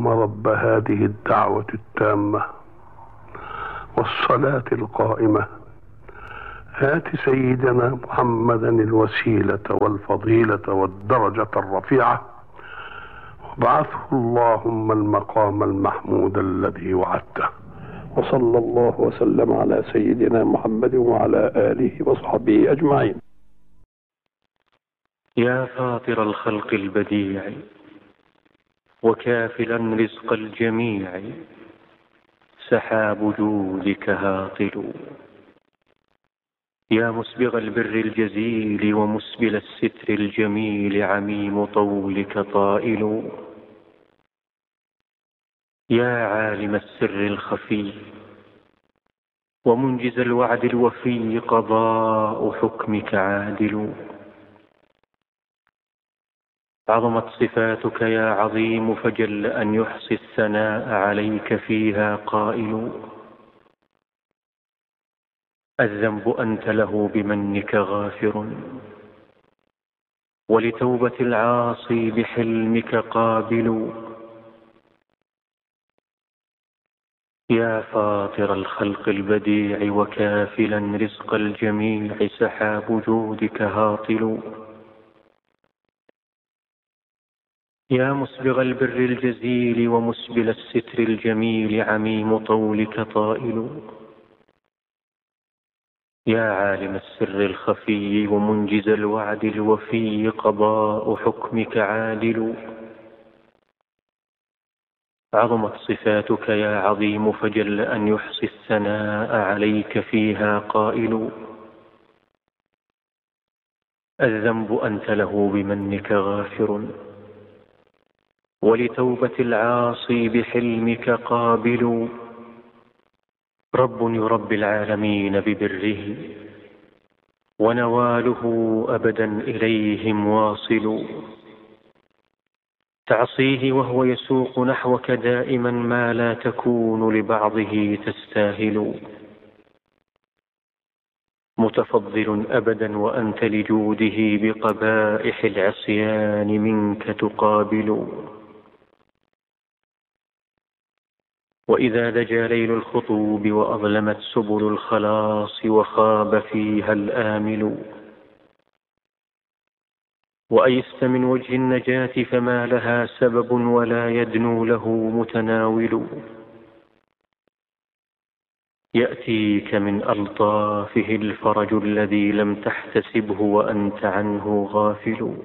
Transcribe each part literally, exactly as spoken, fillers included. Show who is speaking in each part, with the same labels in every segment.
Speaker 1: اللهم رب هذه الدعوة التامة والصلاة القائمة آت سيدنا محمدا الوسيلة والفضيلة والدرجة الرفيعة وابعثه اللهم المقام المحمود الذي وعدته. وصلى الله وسلم على سيدنا محمد وعلى آله وصحبه أجمعين.
Speaker 2: يا فاطر الخلق البديع وكافلا رزق الجميع، سحاب جودك هاطل. يا مسبغ البر الجزيل ومسبل الستر الجميل، عميم طولك طائل. يا عالم السر الخفي ومنجز الوعد الوفي، قضاء حكمك عادل. عظمت صفاتك يا عظيم، فجل أن يحصي الثناء عليك فيها قائل. الذنب أنت له بمنك غافر، ولتوبة العاصي بحلمك قابل. يا فاطر الخلق البديع وكافلا رزق الجميع، سحاب جودك هاطل. يا مسبغ البر الجزيل ومسبل الستر الجميل، عميم طولك طائل. يا عالم السر الخفي ومنجز الوعد الوفي، قضاء حكمك عادل. عظمت صفاتك يا عظيم، فجل أن يحصي الثناء عليك فيها قائل. الذنب أنت له بمنك غافر، ولتوبة العاصي بحلمك قابل. رب يربي العالمين ببره، ونواله أبدا إليهم واصل. تعصيه وهو يسوق نحوك دائما ما لا تكون لبعضه تستاهل. متفضل أبدا وأنت لجوده بقبائح العصيان منك تقابل. وإذا دجى ليل الخطوب وأظلمت سبل الخلاص، وخاب فيها الآمل، وأيست من وجه النجاة فما لها سبب، ولا يدنو له متناول. يأتيك من ألطافه الفرج الذي لم تحتسبه وأنت عنه غافل.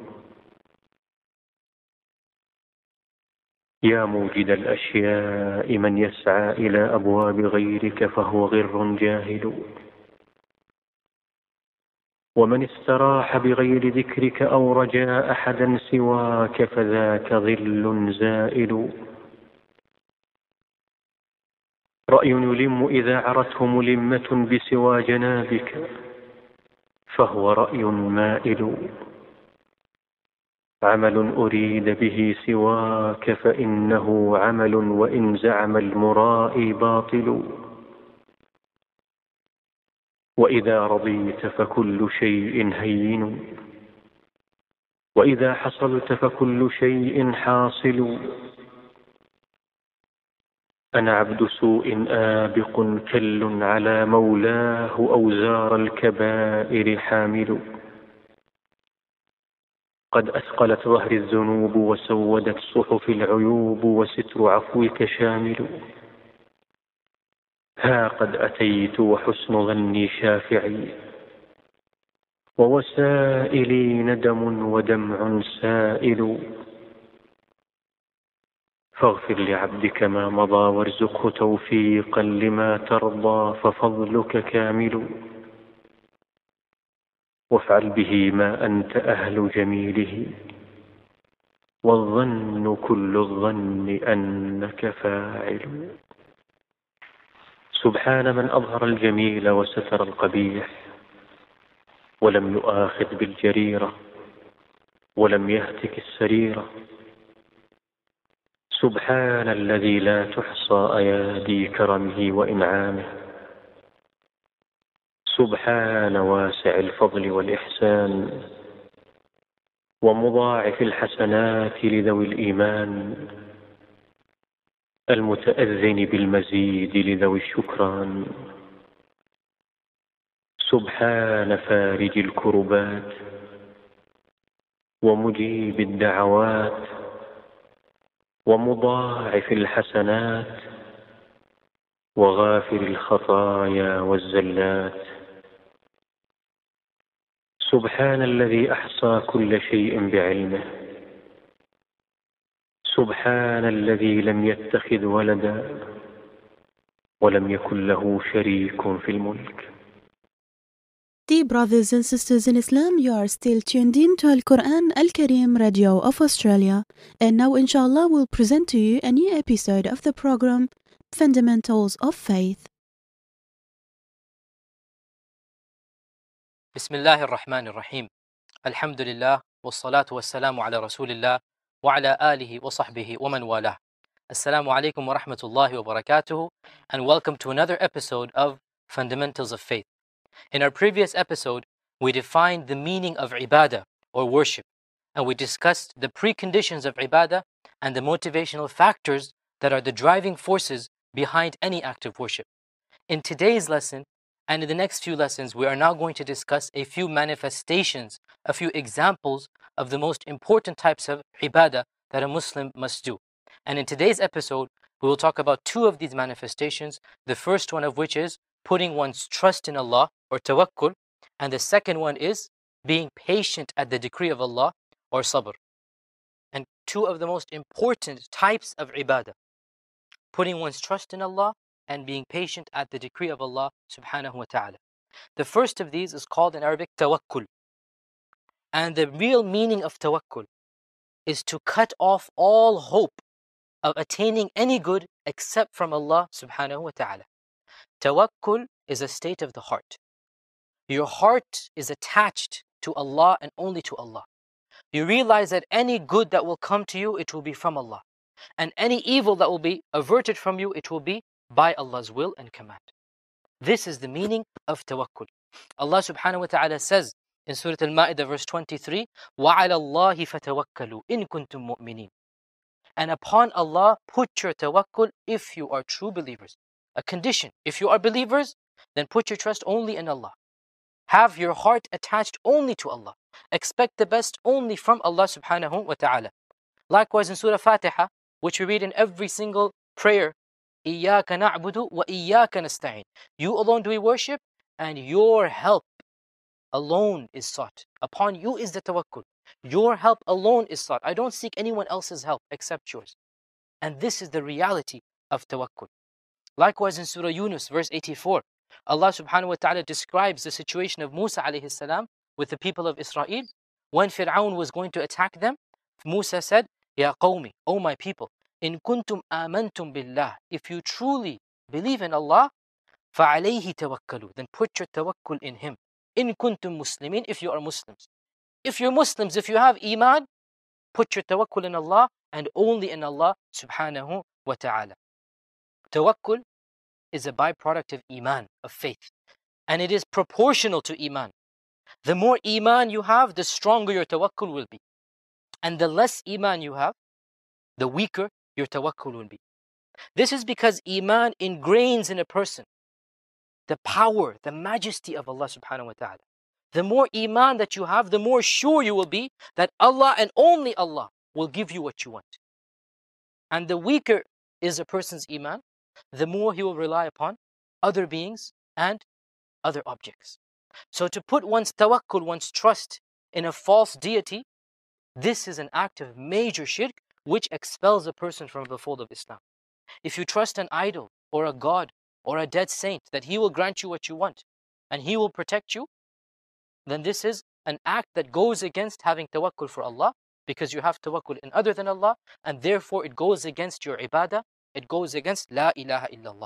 Speaker 2: يا موجد الأشياء من يسعى إلى أبواب غيرك فهو غر جاهل. ومن استراح بغير ذكرك أو رجاء أحدا سواك فذاك ظل زائل. رأي يلم إذا عرته ملمة بسوى جنابك فهو رأي مائل. عمل أريد به سواك فإنه عمل، وإن زعم المرائي باطل. وإذا رضيت فكل شيء هين، وإذا حصلت فكل شيء حاصل. أنا عبد سوء آبق كل على مولاه، أوزار الكبائر حامل. قد أثقلت ظهر الذنوب وسودت صحف العيوب، وستر عفوك شامل. ها قد أتيت وحسن ظني شافعي، ووسائلي ندم ودمع سائل. فاغفر لعبدك ما مضى وارزقه توفيقا لما ترضى، ففضلك كامل. وافعل به ما أنت أهل جميله، والظن كل الظن أنك فاعل. سبحان من أظهر الجميل وستر القبيح، ولم يؤاخذ بالجريرة ولم يهتك السريرة. سبحان الذي لا تحصى أيادي كرمه وإنعامه. سبحان واسع الفضل والإحسان، ومضاعف الحسنات لذوي الإيمان. المتأذن بالمزيد لذوي الشكران. سبحان فارج الكربات ومجيب الدعوات ومضاعف الحسنات وغافر الخطايا والزلات. سبحان الذي أحصى كل شيء بعلمه. سبحان الذي لم يتخذ ولدا ولم يكن له شريك في الملك.
Speaker 3: Dear brothers and sisters in Islam, you are still tuned in to Al-Quran Al-Kareem Radio of Australia. And now inshallah we'll present to you a new episode of the program Fundamentals of Faith.
Speaker 4: Bismillah ar-Rahman ar-Rahim. Alhamdulillah, wassalatu wassalamu ala Rasulillah, wa ala alihi wa sahbihi wa man walah. Assalamu alaikum wa rahmatullahi wa barakatuhu, and welcome to another episode of Fundamentals of Faith. In our previous episode, we defined the meaning of ibadah, or worship, and we discussed the preconditions of ibadah and the motivational factors that are the driving forces behind any act of worship. In today's lesson, and in the next few lessons, we are now going to discuss a few manifestations, a few examples of the most important types of ibadah that a Muslim must do. And in today's episode, we will talk about two of these manifestations, the first one of which is putting one's trust in Allah, or tawakkul, and the second one is being patient at the decree of Allah, or sabr. And two of the most important types of ibadah, putting one's trust in Allah and being patient at the decree of Allah subhanahu wa ta'ala. The first of these is called in Arabic tawakkul. And the real meaning of tawakkul is to cut off all hope of attaining any good except from Allah subhanahu wa ta'ala. Tawakkul is a state of the heart. Your heart is attached to Allah and only to Allah. You realize that any good that will come to you, it will be from Allah. And any evil that will be averted from you, it will be by Allah's will and command. This is the meaning of tawakkul. Allah subhanahu wa ta'ala says in Surah Al-Ma'idah verse twenty-three, وَعَلَى اللَّهِ فَتَوَكَّلُوا إِن كُنتُم مُؤْمِنِينَ. And upon Allah put your tawakkul if you are true believers. A condition, if you are believers, then put your trust only in Allah. Have your heart attached only to Allah. Expect the best only from Allah subhanahu wa ta'ala. Likewise in Surah Fatiha, which we read in every single prayer, إِيَّاكَ نَعْبُدُ وَإِيَّاكَ نَسْتَعِينُ. You alone do we worship, and your help alone is sought. Upon you is the tawakkul. Your help alone is sought. I don't seek anyone else's help except yours. And this is the reality of tawakkul. Likewise in Surah Yunus, verse eighty-four, Allah subhanahu wa ta'ala describes the situation of Musa alayhi salam with the people of Israel. When Fir'aun was going to attack them, Musa said, Ya qawmi, O my people, in kuntum amantum billah, if you truly believe in Allah, فَعَلَيْهِ تَوَكَّلُوا, then put your tawakkul in Him. In kuntum muslimin, if you are Muslims. If you're Muslims, if you have iman, put your tawakkul in Allah and only in Allah subhanahu wa ta'ala. Tawakkul is a byproduct of iman, of faith. And it is proportional to iman. The more iman you have, the stronger your tawakkul will be. And the less iman you have, the weaker your tawakkul will be. This is because iman ingrains in a person the power, the majesty of Allah subhanahu wa ta'ala. The more iman that you have, the more sure you will be that Allah and only Allah will give you what you want. And the weaker is a person's iman, the more he will rely upon other beings and other objects. So to put one's tawakkul, one's trust in a false deity, this is an act of major shirk which expels a person from the fold of Islam. If you trust an idol or a god or a dead saint that he will grant you what you want and he will protect you, then this is an act that goes against having tawakkul for Allah, because you have tawakkul in other than Allah, and therefore it goes against your ibadah, it goes against La ilaha illallah.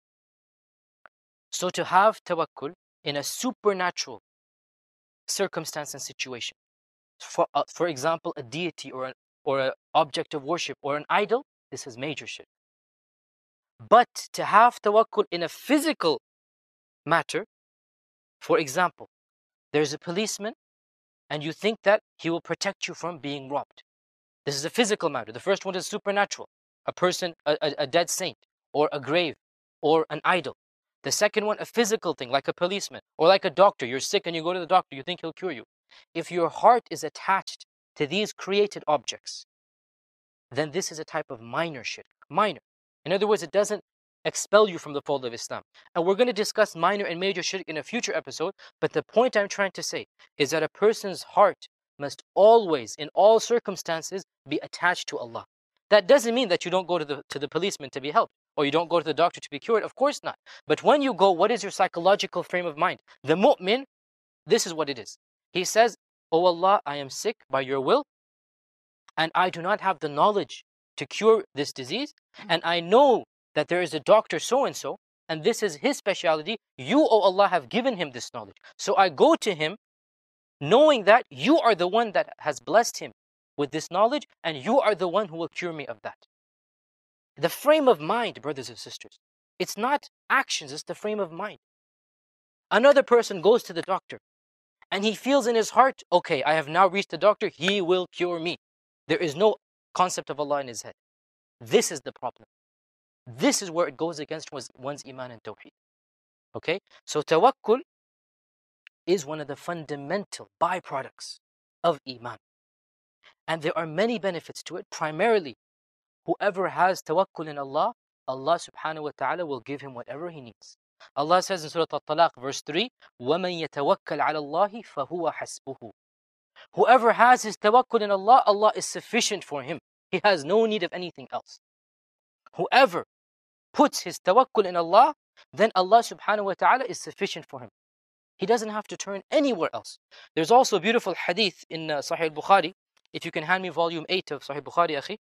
Speaker 4: So to have tawakkul in a supernatural circumstance and situation, for, uh, for example, a deity or an or an object of worship or an idol, this is major shirk. But to have tawakkul in a physical matter, for example, there's a policeman and you think that he will protect you from being robbed. This is a physical matter. The first one is supernatural. a person, a, a, a dead saint, or a grave, or an idol. The second one, a physical thing, like a policeman, or like a doctor. You're sick and you go to the doctor, you think he'll cure you. If your heart is attached to these created objects, then this is a type of minor shirk. Minor. In other words, it doesn't expel you from the fold of Islam. And we're going to discuss minor and major shirk in a future episode, but the point I'm trying to say is that a person's heart must always, in all circumstances, be attached to Allah. That doesn't mean that you don't go to the, to the policeman to be helped, or you don't go to the doctor to be cured. Of course not. But when you go, what is your psychological frame of mind? The mu'min, this is what it is. He says, "Oh Allah, I am sick by your will, and I do not have the knowledge to cure this disease, and I know that there is a doctor so-and-so, and this is his specialty. You, oh Allah, have given him this knowledge. So I go to him, knowing that you are the one that has blessed him with this knowledge, and you are the one who will cure me of that." The frame of mind, brothers and sisters, it's not actions, it's the frame of mind. Another person goes to the doctor, and he feels in his heart, okay, I have now reached the doctor, he will cure me. There is no concept of Allah in his head. This is the problem. This is where it goes against one's, one's iman and tawheed. Okay? So tawakkul is one of the fundamental byproducts of iman. And there are many benefits to it. Primarily, whoever has tawakkul in Allah, Allah subhanahu wa ta'ala will give him whatever he needs. Allah says in Surah At-Talaq, verse three, وَمَنْ يَتَوَكَّلْ عَلَى اللَّهِ فَهُوَ حَسْبُهُ. Whoever has his tawakkul in Allah, Allah is sufficient for him. He has no need of anything else. Whoever puts his tawakkul in Allah, then Allah subhanahu wa ta'ala is sufficient for him. He doesn't have to turn anywhere else. There's also a beautiful hadith in uh, Sahih Bukhari. If you can hand me volume eight of Sahih Bukhari, akhi.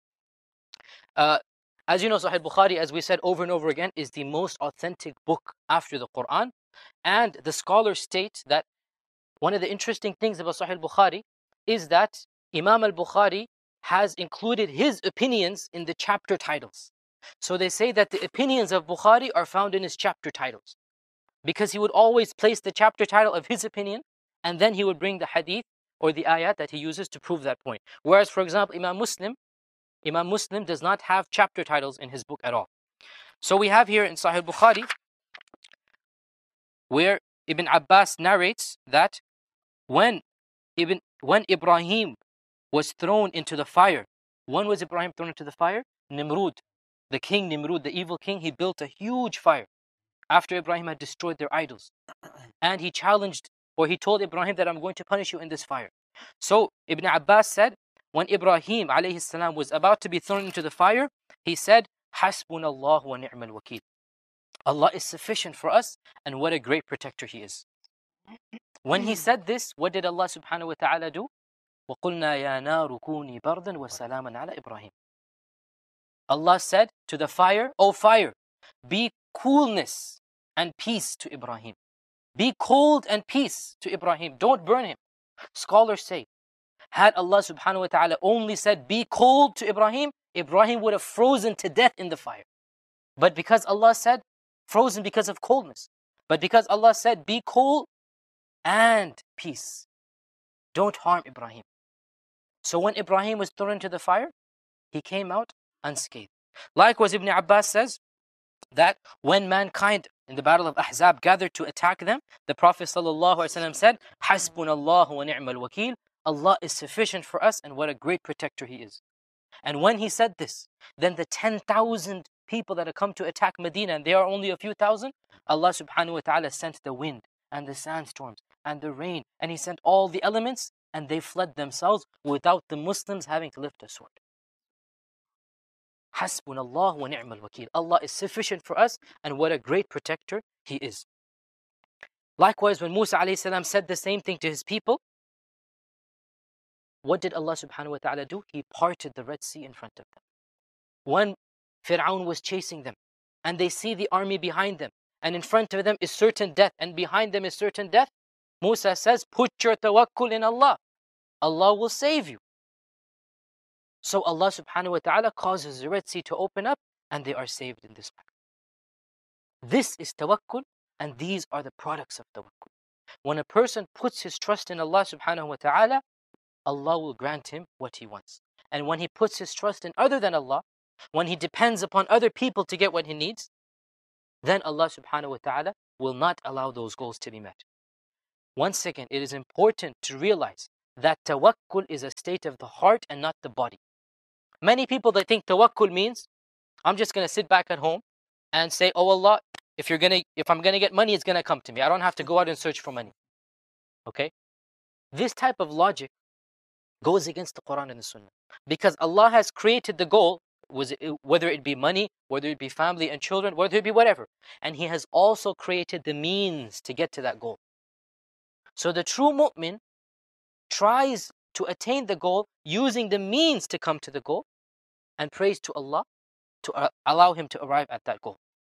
Speaker 4: Uh, as you know, Sahih Bukhari, as we said over and over again, is the most authentic book after the Quran. And the scholars state that one of the interesting things about Sahih Bukhari is that Imam al-Bukhari has included his opinions in the chapter titles. So they say that the opinions of Bukhari are found in his chapter titles, because he would always place the chapter title of his opinion, and then he would bring the hadith or the ayat that he uses to prove that point. Whereas, for example, Imam Muslim, Imam Muslim does not have chapter titles in his book at all. So we have here in Sahih Bukhari, where Ibn Abbas narrates that when Ibn, when Ibrahim was thrown into the fire, when was Ibrahim thrown into the fire? Nimrud, the king Nimrud, the evil king, he built a huge fire after Ibrahim had destroyed their idols. And he challenged, or he told Ibrahim that I'm going to punish you in this fire. So Ibn Abbas said, when Ibrahim alayhi salam was about to be thrown into the fire, he said, Hasbunallahu wa ni'mal wakil. Allah is sufficient for us, and what a great protector He is. When he said this, what did Allah subhanahu wa ta'ala do? وَقُلْنَا يَا نَارُ كُونِي بَرْدًا وَسَلَامًا عَلَى إِبْرَاهِيمَ. Allah said to the fire, O fire, be coolness and peace to Ibrahim. Be cold and peace to Ibrahim. Don't burn him. Scholars say, had Allah subhanahu wa ta'ala only said, be cold to Ibrahim, Ibrahim would have frozen to death in the fire. But because Allah said, frozen because of coldness. But because Allah said, be cold and peace. Don't harm Ibrahim. So when Ibrahim was thrown into the fire, he came out unscathed. Likewise, Ibn Abbas says that when mankind in the battle of Ahzab gathered to attack them, the Prophet ﷺ said, Hasbunallahu wa ni'mal wakil. Allah is sufficient for us, and what a great protector He is. And when he said this, then the ten thousand people that had come to attack Medina, and they are only a few thousand, Allah subhanahu wa ta'ala sent the wind and the sandstorms and the rain, and He sent all the elements, and they fled themselves without the Muslims having to lift a sword. Hasbunallah wa ni'mal wakil. Allah is sufficient for us, and what a great protector He is. Likewise, when Musa alayhi salam said the same thing to his people, what did Allah subhanahu wa ta'ala do? He parted the Red Sea in front of them. When Fir'aun was chasing them, and they see the army behind them, and in front of them is certain death, and behind them is certain death, Musa says, put your tawakkul in Allah. Allah will save you. So Allah subhanahu wa ta'ala causes the Red Sea to open up, and they are saved in this manner. This is tawakkul, and these are the products of tawakkul. When a person puts his trust in Allah subhanahu wa ta'ala, Allah will grant him what he wants. And when he puts his trust in other than Allah, when he depends upon other people to get what he needs, then Allah subhanahu wa ta'ala will not allow those goals to be met. Once again, it is important to realize that tawakkul is a state of the heart and not the body. Many people, they think tawakkul means, I'm just going to sit back at home and say, oh Allah, if you're gonna, if I'm going to get money, it's going to come to me. I don't have to go out and search for money. Okay? This type of logic goes against the Quran and the Sunnah. Because Allah has created the goal, was it, whether it be money, whether it be family and children, whether it be whatever. And He has also created the means to get to that goal. So the true mu'min tries to attain the goal using the means to come to the goal, and prays to Allah to uh, allow him to arrive at that goal.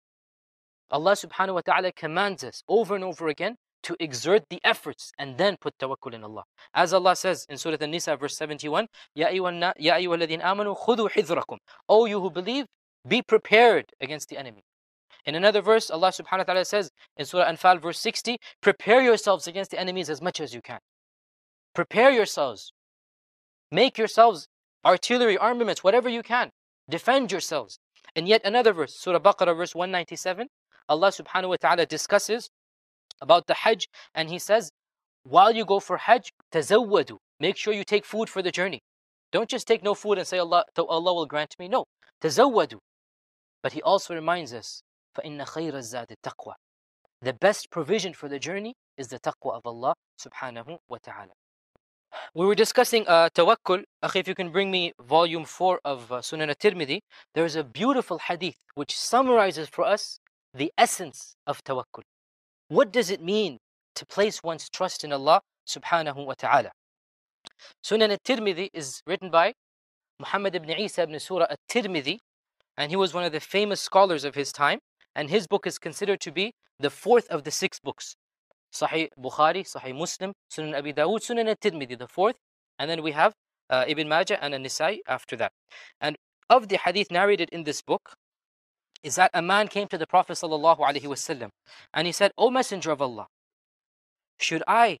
Speaker 4: Allah subhanahu wa ta'ala commands us over and over again to exert the efforts and then put tawakkul in Allah. As Allah says in Surah An-Nisa verse seventy-one, Ya ayyuha alladhina amanu khudhu hidhrakum. O you who believe, be prepared against the enemy. In another verse, Allah subhanahu wa ta'ala says in Surah Anfal verse sixty, prepare yourselves against the enemies as much as you can. Prepare yourselves. Make yourselves artillery, armaments, whatever you can. Defend yourselves. In yet another verse, Surah Baqarah verse one ninety-seven, Allah subhanahu wa ta'ala discusses about the Hajj, and He says, while you go for Hajj, tazawwadu. Make sure you take food for the journey. Don't just take no food and say, Allah, Allah will grant me. No, tazawwadu. But He also reminds us, فَإِنَّ خَيْرَ الزَّادِ التَّقْوَى. The best provision for the journey is the taqwa of Allah subhanahu wa ta'ala. We were discussing uh, tawakkul. Akhi, if you can bring me volume four of uh, Sunan al-Tirmidhi, there is a beautiful hadith which summarizes for us the essence of tawakkul. What does it mean to place one's trust in Allah subhanahu wa ta'ala? Sunan al-Tirmidhi is written by Muhammad ibn Isa ibn Surah al-Tirmidhi, and he was one of the famous scholars of his time, and his book is considered to be the fourth of the six books. Sahih Bukhari, Sahih Muslim, Sunan Abi Dawud, Sunan al-Tirmidhi, the fourth, and then we have uh, Ibn Majah and An-Nisai after that. And of the hadith narrated in this book is that a man came to the Prophet sallallahu alaihi wasallam and he said, O Messenger of Allah, should I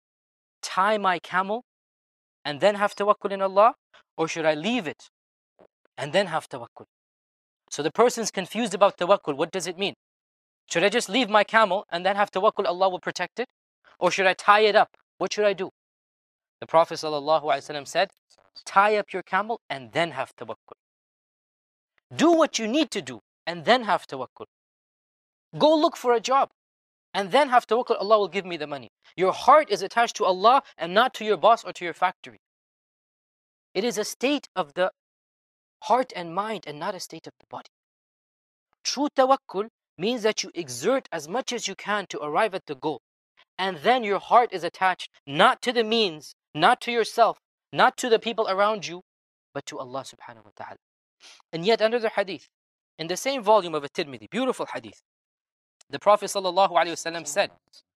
Speaker 4: tie my camel and then have tawakkul in Allah, or should I leave it and then have tawakkul? So the person's confused about tawakkul. What does it mean? Should I just leave my camel and then have tawakkul, Allah will protect it? Or should I tie it up? What should I do? The Prophet ﷺ said, tie up your camel and then have tawakkul. Do what you need to do and then have tawakkul. Go look for a job and then have tawakkul, Allah will give me the money. Your heart is attached to Allah and not to your boss or to your factory. It is a state of the heart and mind and not a state of the body. True tawakkul means that you exert as much as you can to arrive at the goal. And then your heart is attached not to the means, not to yourself, not to the people around you, but to Allah subhanahu wa ta'ala. And yet another hadith, in the same volume of At-Tirmidhi, beautiful hadith, the Prophet sallallahu alaihi wasallam said,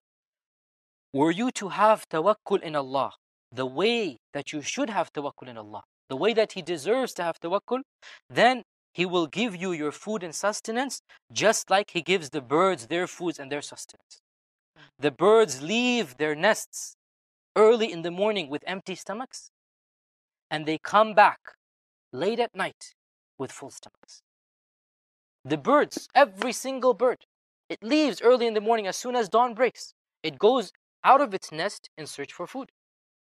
Speaker 4: were you to have tawakkul in Allah, the way that you should have tawakkul in Allah, the way that He deserves to have tawakkul, then He will give you your food and sustenance just like He gives the birds their foods and their sustenance. The birds leave their nests early in the morning with empty stomachs, and they come back late at night with full stomachs. The birds, every single bird, it leaves early in the morning as soon as dawn breaks. It goes out of its nest in search for food.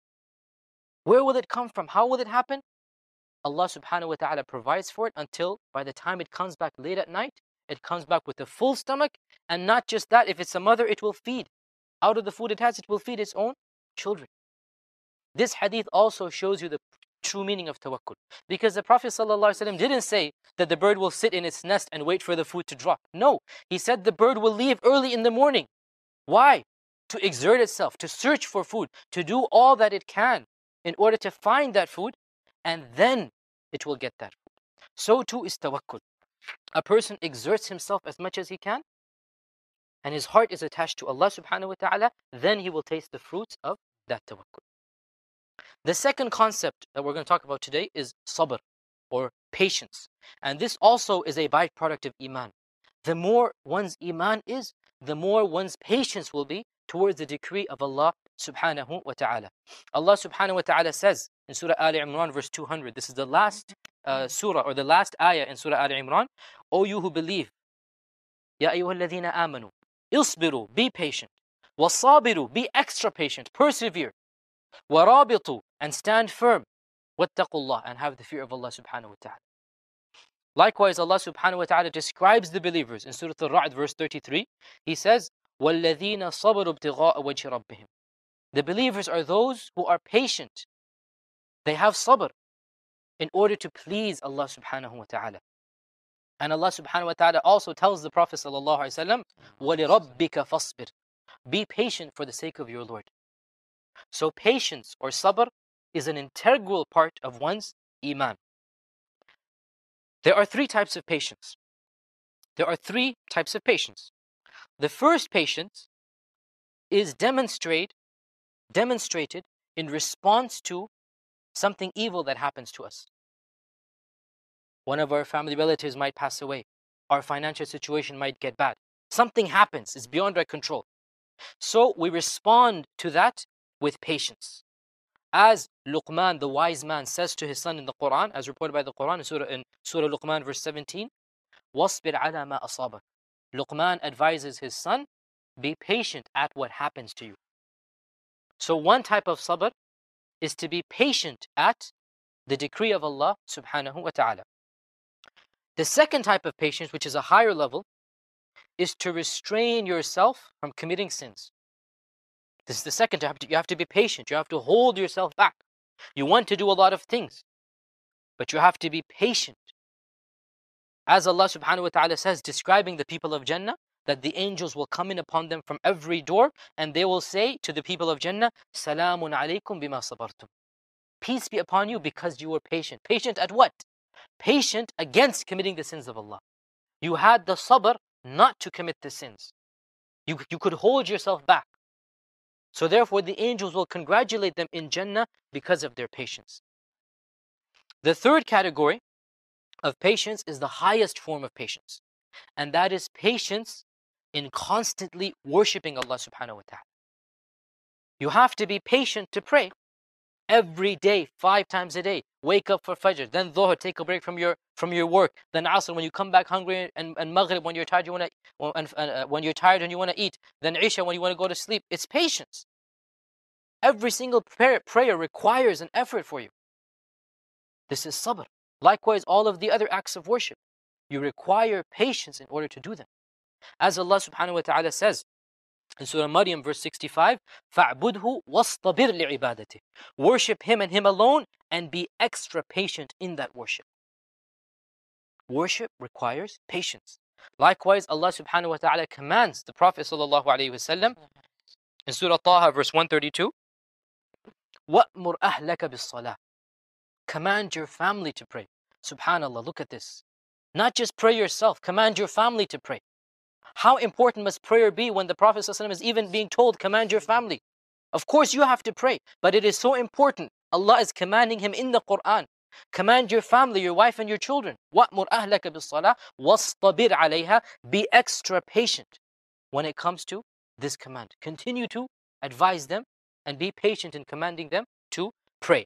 Speaker 4: Where will it come from? How will it happen? Allah subhanahu wa ta'ala provides for it until by the time it comes back late at night, it comes back with a full stomach. And not just that, if it's a mother, it will feed. Out of the food it has, it will feed its own children. This hadith also shows you the true meaning of tawakkul. Because the Prophet ﷺ didn't say that the bird will sit in its nest and wait for the food to drop. No, he said the bird will leave early in the morning. Why? To exert itself, to search for food, to do all that it can in order to find that food, and then it will get that food. So too is tawakkul. A person exerts himself as much as he can, and his heart is attached to Allah subhanahu wa ta'ala, then he will taste the fruits of that tawakkul. The second concept that we're going to talk about today is sabr, or patience. And this also is a byproduct of iman. The more one's iman is, the more one's patience will be towards the decree of Allah subhanahu wa ta'ala. Allah subhanahu wa ta'ala says in Surah Ali Imran verse two hundred, this is the last uh, surah, or the last ayah in Surah Al Imran, O you who believe, Ya ayyuhalladhina amanu, isbiru, be patient, wasabiru, be extra patient, persevere, warabitu, and stand firm, wattaqullah, and have the fear of Allah subhanahu wa ta'ala. Likewise, Allah subhanahu wa ta'ala describes the believers in Surah Al-Ra'd verse thirty-three. He says, وَالَّذِينَ صَبَرُوا ابْتِغَاءَ وَجْهِ رَبِّهِمْ. The believers are those who are patient. They have sabr in order to please Allah subhanahu wa ta'ala. And Allah subhanahu wa ta'ala also tells the Prophet sallallahu alaihi wasallam, وَلِرَبِّكَ فَاصْبِرْ. Be patient for the sake of your Lord. So patience or sabr is an integral part of one's iman. There are three types of patience. There are three types of patience. The first patience is demonstrate, demonstrated in response to something evil that happens to us. One of our family relatives might pass away. Our financial situation might get bad. Something happens, it's beyond our control. So we respond to that with patience. As Luqman, the wise man, says to his son in the Quran, as reported by the Quran in Surah, in Surah Luqman verse seventeen, وَاصْبِرْ عَلَى مَا أَصَابَكَ. Luqman advises his son, be patient at what happens to you. So one type of sabr is to be patient at the decree of Allah subhanahu wa ta'ala. The second type of patience, which is a higher level, is to restrain yourself from committing sins. This is the second type. You have to be patient. You have to hold yourself back. You want to do a lot of things, but you have to be patient. As Allah subhanahu wa ta'ala says, describing the people of Jannah, that the angels will come in upon them from every door, and they will say to the people of Jannah, Salamun alaykum bima sabartum. Peace be upon you because you were patient. Patient at what? Patient against committing the sins of Allah. You had the sabr not to commit the sins. You, you could hold yourself back. So therefore the angels will congratulate them in Jannah because of their patience. The third category of patience is the highest form of patience. And that is patience in constantly worshipping Allah subhanahu wa ta'ala. You have to be patient to pray. Every day, five times a day, wake up for Fajr, then Dhuhr, take a break from your from your work, then Asr when you come back hungry, and, and Maghrib when you're tired you want to and uh, when you're tired and you want to eat, then Isha when you want to go to sleep. It's patience. Every single prayer, prayer requires an effort for you. This is sabr. Likewise, all of the other acts of worship, you require patience in order to do them. As Allah subhanahu wa ta'ala says in Surah Maryam verse sixty-five, فَاعْبُدْهُ وَاصْطَبِرْ لِعِبَادَتِهِ. Worship Him and Him alone and be extra patient in that worship. Worship requires patience. Likewise, Allah subhanahu wa ta'ala commands the Prophet sallallahu alayhi wa sallam in Surah Taha verse one thirty-two, وَأْمُرْ أَهْلَكَ بِالصَّلَاةِ. Command your family to pray. Subhanallah, look at this. Not just pray yourself, command your family to pray. How important must prayer be when the Prophet ﷺ is even being told, command your family? Of course you have to pray, but it is so important. Allah is commanding him in the Quran. Command your family, your wife and your children. وَأْمُرْ أَهْلَكَ بِالصَّلَاةِ وَاصْطَبِرْ عَلَيْهَا. Be extra patient when it comes to this command. Continue to advise them and be patient in commanding them to pray.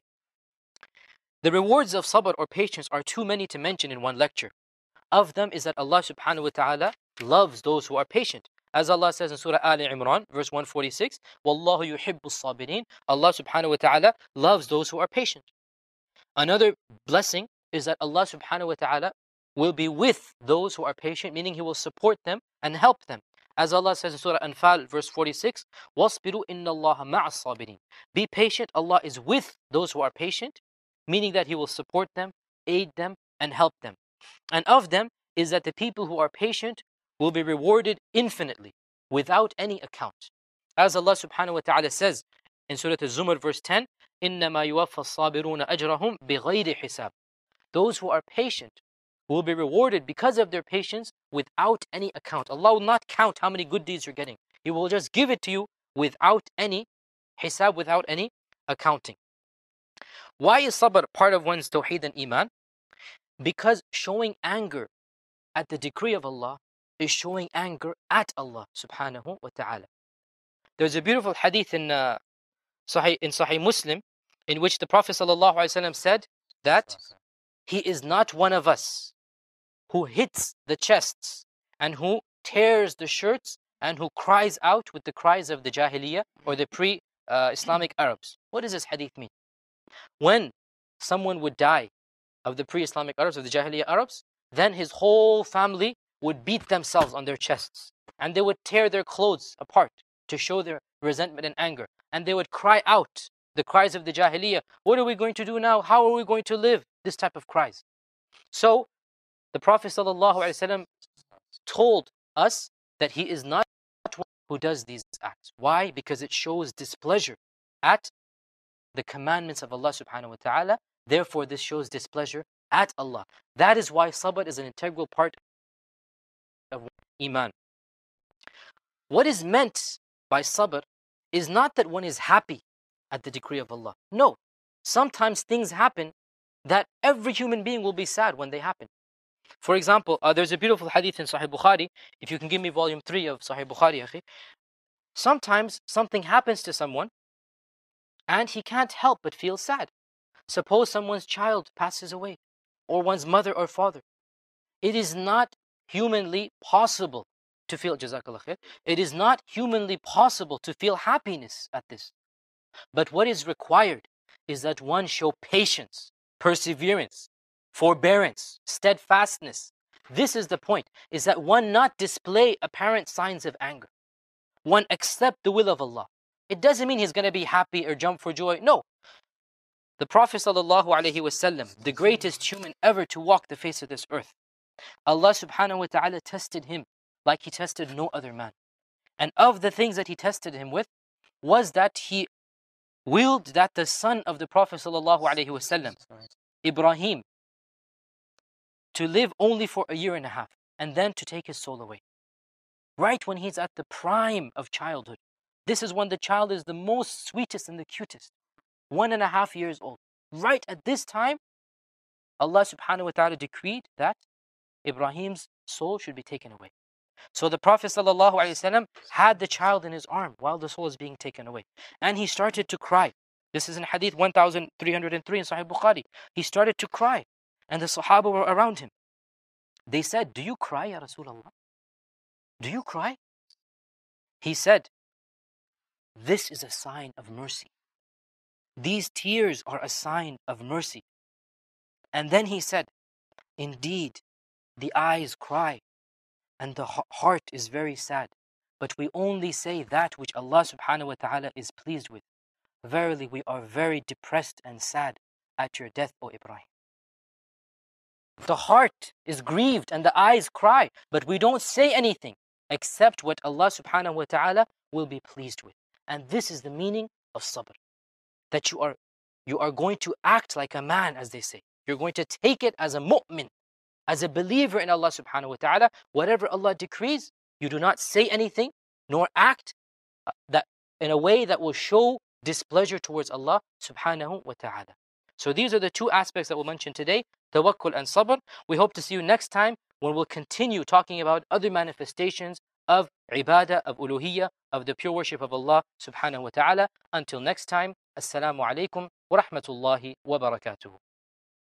Speaker 4: The rewards of sabr or patience are too many to mention in one lecture. Of them is that Allah subhanahu wa ta'ala loves those who are patient. As Allah says in Surah Al Imran, verse one forty-six, وَاللَّهُ يُحِبُّ الصَّابِرِينَ. Allah subhanahu wa ta'ala loves those who are patient. Another blessing is that Allah subhanahu wa ta'ala will be with those who are patient, meaning He will support them and help them. As Allah says in Surah Anfal, verse forty-six, وَاصْبِرُوا إِنَّ اللَّهَ مَعَ الصَّابِرِينَ. Be patient, Allah is with those who are patient, meaning that He will support them, aid them, and help them. And of them is that the people who are patient will be rewarded infinitely, without any account. As Allah subhanahu wa ta'ala says in Surah Al-Zumar verse ten, إِنَّمَا يُوَفَّى الصَّابِرُونَ أَجْرَهُمْ بِغَيْرِ حِسَابٍ. Those who are patient will be rewarded because of their patience without any account. Allah will not count how many good deeds you're getting. He will just give it to you without any hisab, without any accounting. Why is sabr part of one's tawheed and iman? Because showing anger at the decree of Allah is showing anger at Allah subhanahu wa ta'ala. There's a beautiful hadith in uh, Sahih in Sahih Muslim in which the Prophet sallallahu alaihi wasallam said that he is not one of us who hits the chests and who tears the shirts and who cries out with the cries of the Jahiliyyah or the pre-Islamic uh, Arabs. What does this hadith mean? When someone would die of the pre-Islamic Arabs, of the Jahiliyyah Arabs, then his whole family would beat themselves on their chests and they would tear their clothes apart to show their resentment and anger, and they would cry out the cries of the Jahiliyyah. What are we going to do now? How are we going to live? This type of cries. So the Prophet ﷺ told us that he is not one who does these acts. Why? Because it shows displeasure at the commandments of Allah subhanahu wa ta'ala. Therefore, this shows displeasure at Allah. That is why sabr is an integral part of Iman. What is meant by sabr is not that one is happy at the decree of Allah. No. Sometimes things happen that every human being will be sad when they happen. For example, uh, there's a beautiful hadith in Sahih Bukhari. If you can give me volume three of Sahih Bukhari, akhi. Sometimes something happens to someone and he can't help but feel sad. Suppose someone's child passes away, or one's mother or father. It is not humanly possible to feel, jazakallah khair, it is not humanly possible to feel happiness at this. But what is required is that one show patience, perseverance, forbearance, steadfastness. This is the point, is that one not display apparent signs of anger. One accept the will of Allah. It doesn't mean he's going to be happy or jump for joy. No. The Prophet ﷺ, the greatest human ever to walk the face of this earth, Allah subhanahu wa ta'ala tested him like he tested no other man. And of the things that he tested him with was that he willed that the son of the Prophet ﷺ, Ibrahim, to live only for a year and a half and then to take his soul away. Right when he's at the prime of childhood. This is when the child is the most sweetest and the cutest. One and a half years old. Right at this time, Allah subhanahu wa ta'ala decreed that Ibrahim's soul should be taken away. So the Prophet sallallahu alaihi wasallam had the child in his arm while the soul is being taken away. And he started to cry. This is in Hadith one thousand three hundred three in Sahih Bukhari. He started to cry. And the Sahaba were around him. They said, "Do you cry, Ya Rasulullah? Do you cry?" He said, "This is a sign of mercy. These tears are a sign of mercy." And then he said, "Indeed, the eyes cry and the heart is very sad, but we only say that which Allah subhanahu wa ta'ala is pleased with. Verily, we are very depressed and sad at your death, O Ibrahim." The heart is grieved and the eyes cry, but we don't say anything except what Allah subhanahu wa ta'ala will be pleased with. And this is the meaning of sabr. That you are, you are going to act like a man, as they say. You're going to take it as a mu'min, as a believer in Allah subhanahu wa ta'ala. Whatever Allah decrees, you do not say anything, nor act that in a way that will show displeasure towards Allah subhanahu wa ta'ala. So these are the two aspects that we'll mention today, tawakkul and sabr. We hope to see you next time when we'll continue talking about other manifestations of ibadah, of uluhiyyah, of the pure worship of Allah subhanahu wa ta'ala. Until next time, assalamu alaikum wa rahmatullahi wa barakatuhu.